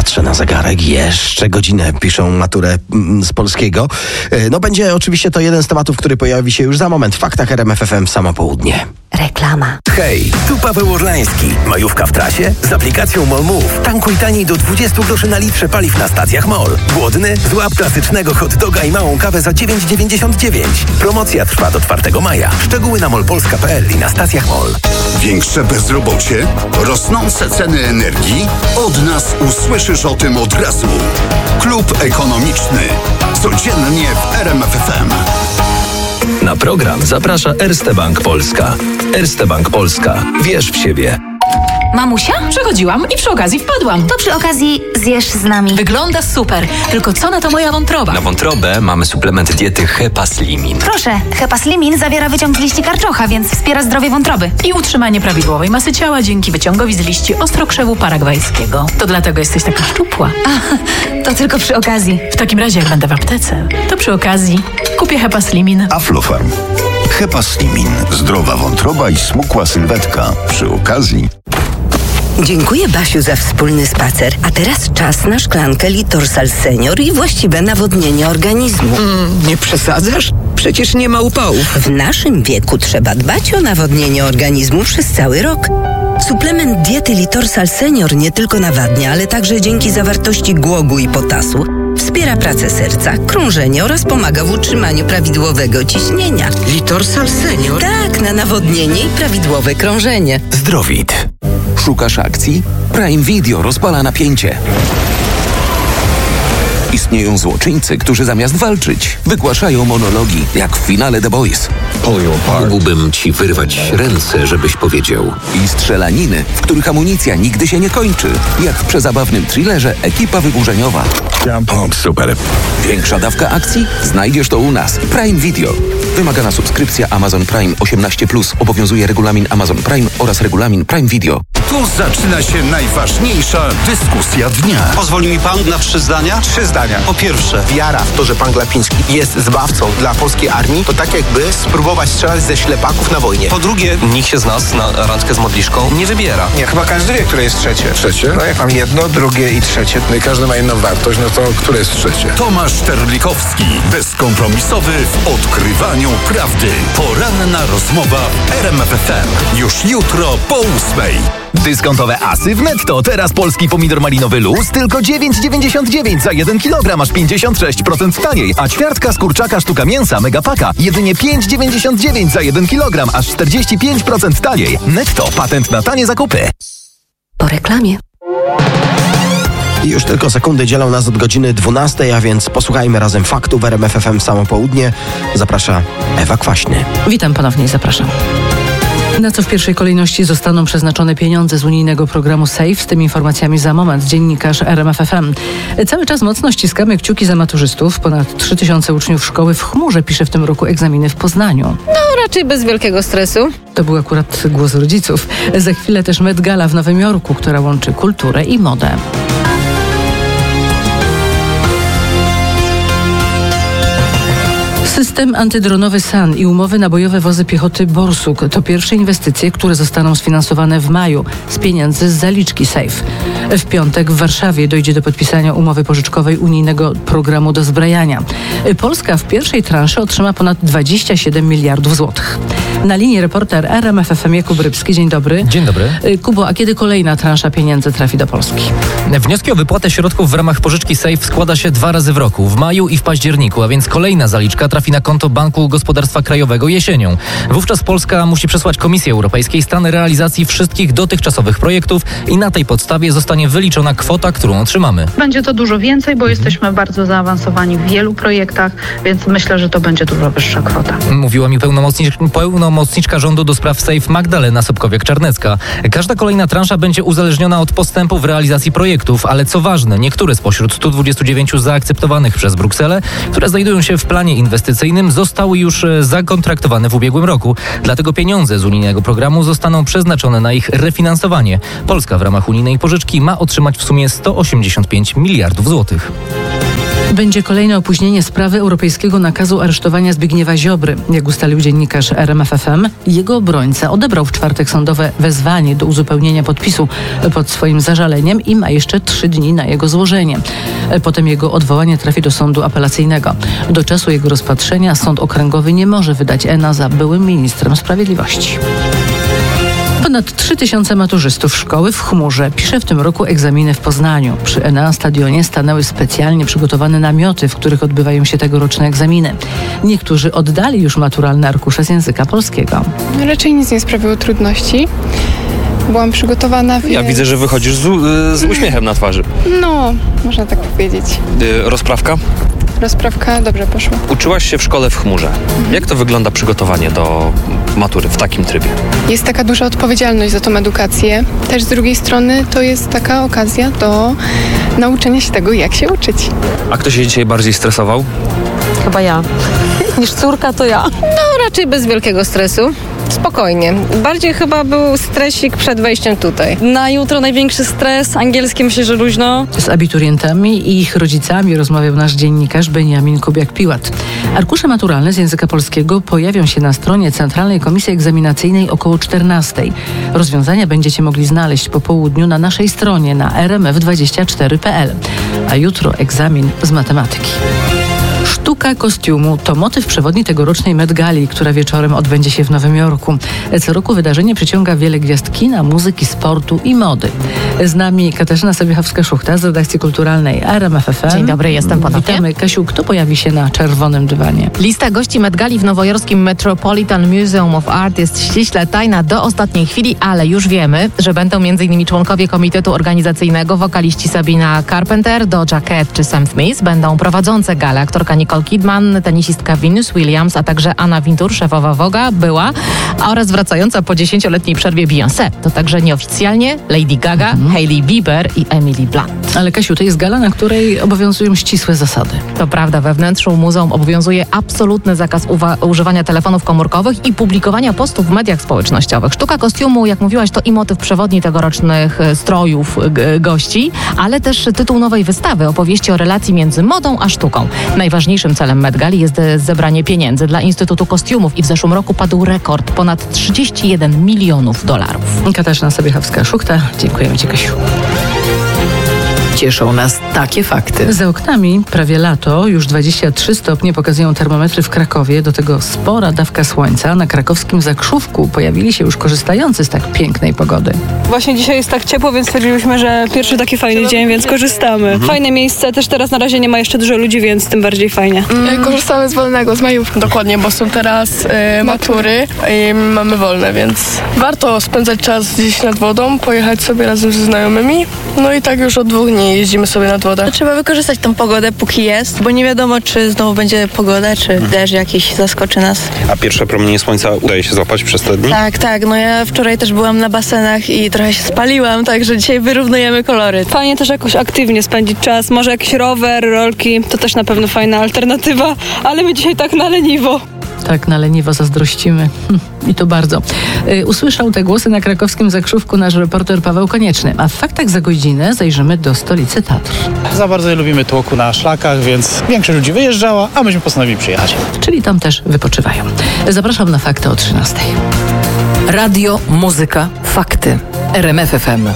Patrzę na zegarek, jeszcze godzinę piszą maturę z polskiego. No będzie oczywiście to jeden z tematów, który pojawi się już za moment w Faktach RMF FM w samo południe. Reklama. Hej, tu Paweł Orlański. Majówka w trasie? Z aplikacją MOL Move. Tankuj taniej do 20 groszy na litrze paliw na stacjach MOL. Głodny? Złap klasycznego hot doga i małą kawę za 9,99. Promocja trwa do 4 maja. Szczegóły na molpolska.pl i na stacjach MOL. Większe bezrobocie? Rosnące ceny energii? Od nas usłyszysz o tym od razu. Klub Ekonomiczny. Codziennie w RMF FM. Na program zaprasza Erste Bank Polska. Erste Bank Polska. Wierz w siebie. Mamusia? Przechodziłam i przy okazji wpadłam. To przy okazji zjesz z nami. Wygląda super, tylko co na to moja wątroba? Na wątrobę mamy suplement diety Hepaslimin. Proszę, Hepaslimin zawiera wyciąg z liści karczocha, więc wspiera zdrowie wątroby. I utrzymanie prawidłowej masy ciała dzięki wyciągowi z liści ostrokrzewu paragwajskiego. To dlatego jesteś taka szczupła. To tylko przy okazji. W takim razie, jak będę w aptece, to przy okazji kupię Hepaslimin. Aflofarm. Hepaslimin. Zdrowa wątroba i smukła sylwetka. Przy okazji. Dziękuję, Basiu, za wspólny spacer. A teraz czas na szklankę Litorsal Senior i właściwe nawodnienie organizmu. Nie przesadzasz? Przecież nie ma upałów. W naszym wieku trzeba dbać o nawodnienie organizmu przez cały rok. Suplement diety Litorsal Senior nie tylko nawadnia, ale także dzięki zawartości głogu i potasu wspiera pracę serca, krążenie oraz pomaga w utrzymaniu prawidłowego ciśnienia. Litorsal Senior? Tak, na nawodnienie i prawidłowe krążenie. Zdrowit. Szukasz akcji? Prime Video rozpala napięcie. Istnieją złoczyńcy, którzy zamiast walczyć, wygłaszają monologi, jak w finale The Boys. Mógłbym ci wyrwać ręce, żebyś powiedział. I strzelaniny, w których amunicja nigdy się nie kończy, jak w przezabawnym thrillerze Ekipa Wyburzeniowa. Super. Większa dawka akcji? Znajdziesz to u nas. Prime Video. Wymagana subskrypcja Amazon Prime 18+. Obowiązuje regulamin Amazon Prime oraz regulamin Prime Video. Tu zaczyna się najważniejsza dyskusja dnia. Pozwoli mi pan na 3 zdania? 3 zdania. Po pierwsze, wiara w to, że pan Glapiński jest zbawcą dla polskiej armii, to tak jakby spróbować strzelać ze ślepaków na wojnie. Po drugie, Nikt się z nas na randkę z modliszką nie wybiera. nie, chyba każdy wie, które jest trzecie. Trzecie? No jak mam jedno, drugie i trzecie. No i każdy ma inną wartość, no to które jest trzecie? Tomasz Terlikowski. Bezkompromisowy w odkrywaniu prawdy. Poranna rozmowa w RMF FM. Już jutro po 8:00. Dyskontowe asy w Netto. Teraz polski pomidor malinowy luz tylko 9,99 za 1 kg, aż 56% taniej. A ćwiartka z kurczaka sztuka mięsa Megapaka jedynie 5,99 za 1 kg, aż 45% taniej. Netto. Patent na tanie zakupy. Po reklamie. I już tylko sekundy dzielą nas od godziny 12, a więc posłuchajmy razem faktów w RMF FM w samo południe. Zaprasza Ewa Kwaśny. Witam ponownie i zapraszam. Na co w pierwszej kolejności zostaną przeznaczone pieniądze z unijnego programu SAFE? Z tymi informacjami za moment dziennikarz RMF FM. Cały czas mocno ściskamy kciuki za maturzystów. Ponad 3000 uczniów szkoły w chmurze pisze w tym roku egzaminy w Poznaniu. No, raczej bez wielkiego stresu. To był akurat głos rodziców. Za chwilę też Met Gala w Nowym Jorku, która łączy kulturę i modę. System antydronowy SAN i umowy na bojowe wozy piechoty Borsuk to pierwsze inwestycje, które zostaną sfinansowane w maju z pieniędzy z zaliczki SAFE. W piątek w Warszawie dojdzie do podpisania umowy pożyczkowej unijnego programu dozbrajania. Polska w pierwszej transzy otrzyma ponad 27 miliardów złotych. Na linii reporter RMF FM Jakub Rybski. Dzień dobry. Dzień dobry. Kubo, a kiedy kolejna transza pieniędzy trafi do Polski? Wnioski o wypłatę środków w ramach pożyczki SAFE składa się 2 razy w roku, w maju i w październiku, a więc kolejna zaliczka trafi na konto Banku Gospodarstwa Krajowego jesienią. Wówczas Polska musi przesłać Komisji Europejskiej stan realizacji wszystkich dotychczasowych projektów i na tej podstawie zostanie wyliczona kwota, którą otrzymamy. Będzie to dużo więcej, bo jesteśmy bardzo zaawansowani w wielu projektach, więc myślę, że to będzie dużo wyższa kwota. Mówiła mi pełnomocniczka rządu do spraw SAFE Magdalena Sobkowiak-Czarnecka. Każda kolejna transza będzie uzależniona od postępu w realizacji projektów, ale co ważne, niektóre spośród 129 zaakceptowanych przez Brukselę, które znajdują się w planie inwestycyjnym, zostały już zakontraktowane w ubiegłym roku. Dlatego pieniądze z unijnego programu zostaną przeznaczone na ich refinansowanie. Polska w ramach unijnej pożyczki ma otrzymać w sumie 185 miliardów złotych. Będzie kolejne opóźnienie sprawy europejskiego nakazu aresztowania Zbigniewa Ziobry. Jak ustalił dziennikarz RMFFM, jego obrońca odebrał w czwartek sądowe wezwanie do uzupełnienia podpisu pod swoim zażaleniem i ma jeszcze 3 dni na jego złożenie. Potem jego odwołanie trafi do sądu apelacyjnego. Do czasu jego rozpatrzenia sąd okręgowy nie może wydać ENA za byłym ministrem sprawiedliwości. Ponad 3000 maturzystów szkoły w chmurze pisze w tym roku egzaminy w Poznaniu. Przy Enea Stadionie stanęły specjalnie przygotowane namioty, w których odbywają się tegoroczne egzaminy. Niektórzy oddali już maturalne arkusze z języka polskiego. Raczej nic nie sprawiło trudności. Byłam przygotowana. Ja widzę, że wychodzisz z uśmiechem na twarzy. No, można tak powiedzieć. Rozprawka? Rozprawka dobrze poszła. Uczyłaś się w szkole w chmurze. Jak to wygląda przygotowanie do matury w takim trybie? Jest taka duża odpowiedzialność za tą edukację. Też z drugiej strony to jest taka okazja do nauczenia się tego, jak się uczyć. A kto się dzisiaj bardziej stresował? Chyba ja. Niż córka, to ja. No, raczej bez wielkiego stresu. Spokojnie. Bardziej chyba był stresik przed wejściem tutaj. Na jutro największy stres, angielskie myślę, że luźno. Z abiturientami i ich rodzicami rozmawiał nasz dziennikarz Beniamin Kubiak-Piłat. Arkusze maturalne z języka polskiego pojawią się na stronie Centralnej Komisji Egzaminacyjnej około 14. Rozwiązania będziecie mogli znaleźć po południu na naszej stronie na rmf24.pl. A jutro egzamin z matematyki. Sztuka kostiumu to motyw przewodni tegorocznej Met Gali, która wieczorem odbędzie się w Nowym Jorku. Co roku wydarzenie przyciąga wiele gwiazd kina, muzyki, sportu i mody. Z nami Katarzyna Sobiechowska-Szuchta z redakcji kulturalnej RMF FM. Dzień dobry, jestem ponownie. Witamy. Kasiu, kto pojawi się na czerwonym dywanie? Lista gości Met Gali w nowojorskim Metropolitan Museum of Art jest ściśle tajna do ostatniej chwili, ale już wiemy, że będą m.in. członkowie komitetu organizacyjnego, wokaliści Sabina Carpenter, Doja Cat czy Sam Smith, będą prowadzące galę aktorka Nicole Kidman, tenisistka Venus Williams, a także Anna Wintour, szefowa Vogue'a, była, oraz wracająca po 10-letniej przerwie Beyoncé. To także nieoficjalnie Lady Gaga, Hailey Bieber i Emily Blunt. Ale Kasiu, to jest gala, na której obowiązują ścisłe zasady. To prawda, we wnętrzu muzeum obowiązuje absolutny zakaz używania telefonów komórkowych i publikowania postów w mediach społecznościowych. Sztuka kostiumu, jak mówiłaś, to i motyw przewodni tegorocznych strojów gości, ale też tytuł nowej wystawy, opowieści o relacji między modą a sztuką. Najważniejszym celem Met Gali jest zebranie pieniędzy dla Instytutu Kostiumów i w zeszłym roku padł rekord ponad $31 milionów. Katarzyna Sobiechowska-Szuchta, dziękujemy Ci, Kasiu. Cieszą nas takie fakty. Za oknami prawie lato, już 23 stopnie pokazują termometry w Krakowie, do tego spora dawka słońca. Na krakowskim Zakrzówku pojawili się już korzystający z tak pięknej pogody. Właśnie dzisiaj jest tak ciepło, więc stwierdziliśmy, że pierwszy taki fajny dzień, więc korzystamy. Fajne miejsce, też teraz na razie nie ma jeszcze dużo ludzi, więc tym bardziej fajnie. Korzystamy z wolnego, z majówki. Dokładnie, bo są teraz matury i mamy wolne, więc warto spędzać czas gdzieś nad wodą, pojechać sobie razem ze znajomymi. No i tak już od 2 dni jeździmy sobie nad wodę. Trzeba wykorzystać tą pogodę, póki jest, bo nie wiadomo, czy znowu będzie pogoda, czy deszcz jakiś zaskoczy nas. A pierwsze promienie słońca udaje się złapać przez te dni? Tak. No ja wczoraj też byłam na basenach i trochę się spaliłam, także dzisiaj wyrównujemy kolory. Fajnie też jakoś aktywnie spędzić czas. Może jakiś rower, rolki, to też na pewno fajna alternatywa, ale my dzisiaj tak na leniwo. Tak, na leniwo zazdrościmy. I to bardzo. Usłyszał te głosy na krakowskim Zakrzówku nasz reporter Paweł Konieczny. A w faktach za godzinę zajrzymy do stolicy Tatr. Za bardzo nie lubimy tłoku na szlakach, więc większość ludzi wyjeżdżała, a myśmy postanowili przyjechać. Czyli tam też wypoczywają. Zapraszam na fakty o 13:00. Radio, muzyka, fakty. RMF FM.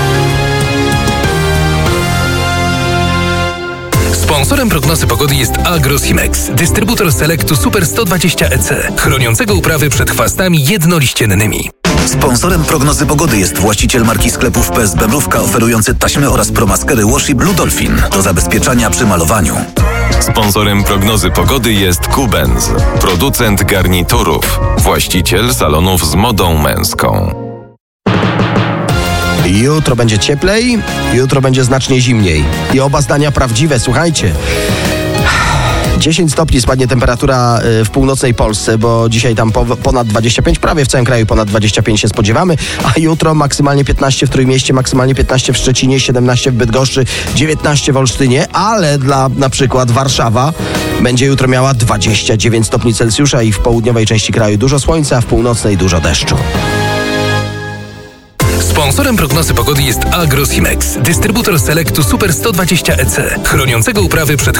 Sponsorem prognozy pogody jest Agrosimex, dystrybutor Selectu Super 120 EC, chroniącego uprawy przed chwastami jednoliściennymi. Sponsorem prognozy pogody jest właściciel marki sklepów PSB Mrówka, oferujący taśmy oraz promaskery Washi Blue Dolphin do zabezpieczania przy malowaniu. Sponsorem prognozy pogody jest Kubenz, producent garniturów, właściciel salonów z modą męską. Jutro będzie cieplej, jutro będzie znacznie zimniej. I oba zdania prawdziwe, słuchajcie. 10 stopni spadnie temperatura w północnej Polsce, bo dzisiaj tam ponad 25, prawie w całym kraju ponad 25 się spodziewamy, a jutro maksymalnie 15 w Trójmieście, maksymalnie 15 w Szczecinie, 17 w Bydgoszczy, 19 w Olsztynie, ale dla na przykład Warszawa będzie jutro miała 29 stopni Celsjusza i w południowej części kraju dużo słońca, a w północnej dużo deszczu. Sponsorem prognozy pogody jest Agrosimex, dystrybutor Selectu Super 120 EC, chroniącego uprawy przed